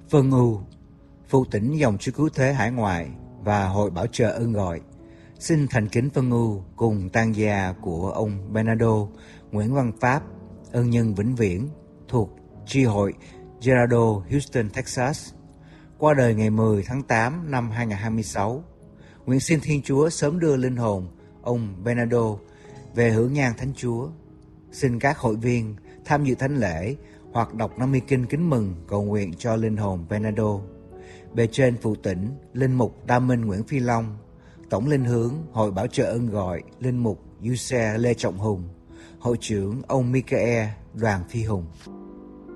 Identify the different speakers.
Speaker 1: Vân U, phụ tỉnh dòng sư cứu thế hải ngoại và Hội Bảo trợ ơn gọi, xin thành kính Vân U cùng tang gia của ông Bernardo Nguyễn Văn Pháp, ân nhân vĩnh viễn thuộc tri hội Gerardo Houston, Texas, qua đời ngày 10 tháng 8 năm 2026. Nguyện xin Thiên Chúa sớm đưa linh hồn ông Bernardo về hưởng nhang Thánh Chúa. Xin các hội viên tham dự thánh lễ hoặc đọc 50 kinh kính mừng cầu nguyện cho linh hồn Bernardo. Bề trên phụ tỉnh linh mục Đa Minh Nguyễn Phi Long, tổng linh hướng Hội Bảo trợ ơn gọi linh mục Giuse Lê Trọng Hùng, hội trưởng ông Michael Đoàn Phi Hùng.